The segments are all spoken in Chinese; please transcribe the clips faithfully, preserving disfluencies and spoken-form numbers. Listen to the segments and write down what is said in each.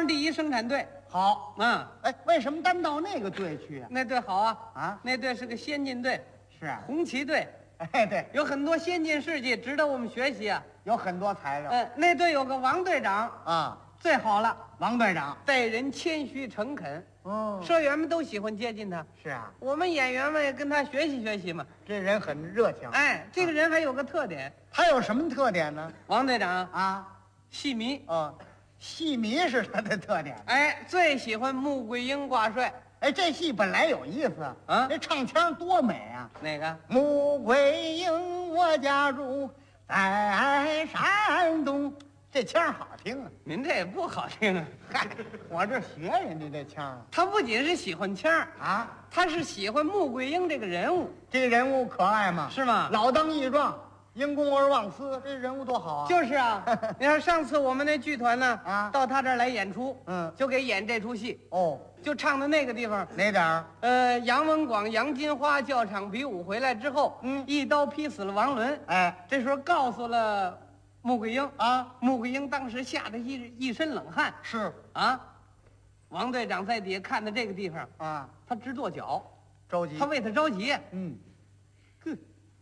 第一生产队。 好， 嗯， 哎，为什么单到那个队去啊？ 那队好啊啊， 那队是个先进队， 是啊， 红旗队， 哎，对， 有很多先进事迹值得我们学习啊。 有很多材料嗯，那队有个王队长啊。 最好了， 王队长， 待人谦虚诚恳， 哦， 社员们都喜欢接近他。 是啊， 我们演员们也跟他学习学习嘛。 这人很热情。 哎，这个人还有个特点， 他有什么特点呢？ 王队长啊， 戏迷， 哦，戏迷是他的特点。 哎，最喜欢穆桂英挂帅。 哎，这戏本来有意思啊这唱腔多美啊！ 哪个？ 穆桂英，我家住在山东，这腔好听啊！ 您这也不好听啊。 嗨，我这学人家这腔啊。 他不仅是喜欢腔儿啊， 他是喜欢穆桂英这个人物， 这个人物可爱吗？ 是吗？ 老当益壮，因公而忘私，这人物多好啊！ 就是啊。你看上次我们那剧团呢， 啊到他这儿来演出， 嗯就给演这出戏， 哦， 就唱的那个地方。 哪点儿？ 呃，杨文广、杨金花教场比武回来之后， 嗯一刀劈死了王伦。 哎这时候告诉了穆桂英啊， 穆桂英当时吓得一一身冷汗是啊。王队长在底下看的这个地方， 啊， 他直跺脚， 着急。 他为他着急。 嗯哼，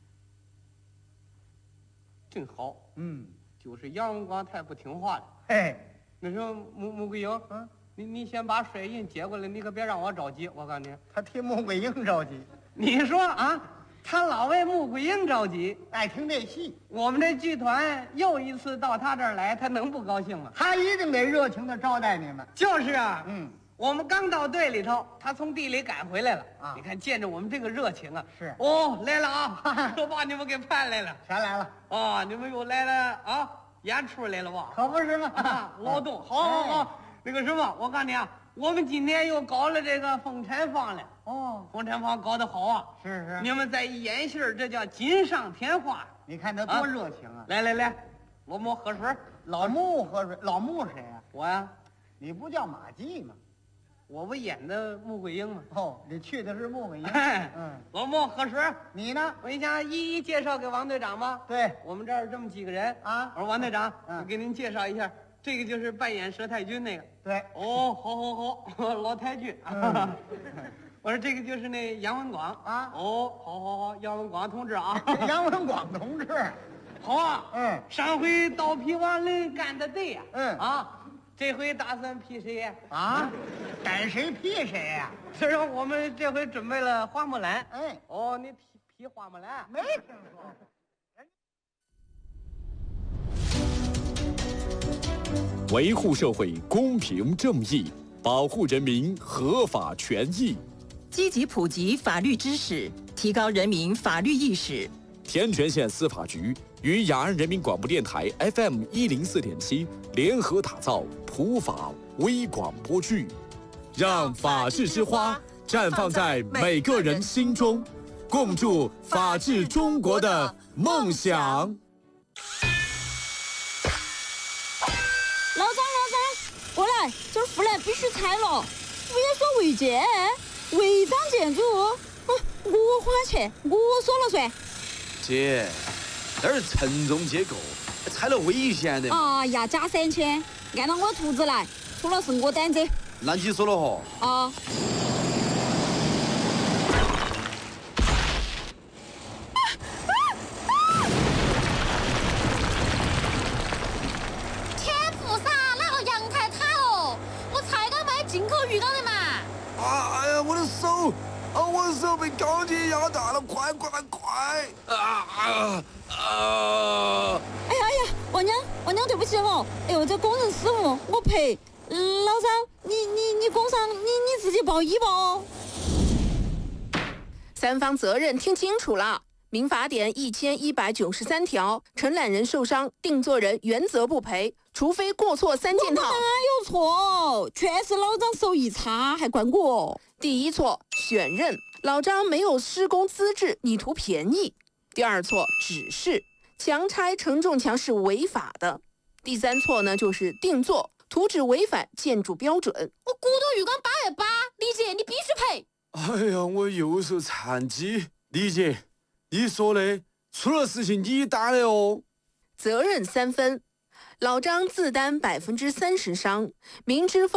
真好， 嗯， 就是杨文广太不听话了。 嘿， 那时候穆穆桂英， 嗯， 你你先把水印接过来，你可别让我着急。我告诉你， 他替穆桂英着急， 你说啊，他老为穆桂英着急。 爱听这戏， 我们这剧团又一次到他这儿来，他能不高兴吗？ 他一定得热情的招待你们。 就是啊， 嗯， 我们刚到队里头，他从地里赶回来了啊你看见着我们这个热情啊， 是哦，来了啊，都把你们给盼来了。 全来了， 哦，你们又来了啊，演出来了吧？ 可不是吗？ 啊，劳动，好好好。那个什么，我告诉你啊，我们今天又搞了这个风产坊了。 哦， 风产坊搞得好啊！ 是是， 你们再一演戏儿，这叫锦上添花。 你看他多热情啊！ 来来来，我们喝水。 老穆喝水，老穆谁呀？ 我呀， 你不叫马季吗？ 我不演的穆桂英吗？ 哦，你去的是穆桂英。 哎， 嗯， 老穆喝水。 你呢？ 我一想一一介绍给王队长吧。 对， 我们这儿这么几个人啊我说王队长， 嗯我给您介绍一下，这个就是扮演佘太君那个。 对， 哦，好好好，老太君。 嗯我说这个就是那杨文广啊哦，好好好，杨文广同志啊。 杨文广同志。 好啊。 嗯， 上回刀劈王伦干的对呀。 嗯啊，这回打算劈谁呀？ 啊，逮谁劈谁呀？ 所以说我们这回准备了花木兰。 哎， 哦，你劈劈花木兰？ 没听说。 维护社会公平正义，保护人民合法权益， 积极普及法律知识，提高人民法律意识。 天全县司法局与雅安人民广播电台 F M 一零四点七联合打造普法微广播剧，让法治之花绽放在每个人心中，共筑法治中国的梦想。 老张，老张，过来，这儿护栏必须拆了。物业说违建，违章建筑，啊，我花钱，我说了算。 姐，这是承重结构，拆了危险的。 哎呀，加三千，按照我图纸来，出了是我担责。 那你说了哈？ 啊。 鱼缸的嘛！啊！哎呀，我的手！啊，我的手被钢铁压大了！快快快！啊啊啊！ 哎呀哎呀，王娘，王娘，对不起哦！哎呦，这工人失误，我赔。嗯，老张，你你你工伤，你你自己报医吧哦。 三方责任听清楚了。民法典一千一百九十三条，承揽人受伤，定作人原则不赔，除非过错三件套。 我哪有错？全是老张手艺差，还怪我。 第一错，选任，老张没有施工资质，你图便宜。第二错，指示，强拆承重墙是违法的。第三错呢，就是定做，图纸违反建筑标准。 我骨头浴缸八月八，李姐你必须赔。 哎呀，我右手残疾，李姐。你说的，出了事情你担的哦。 责任三分，老张自担百分之三十伤，明知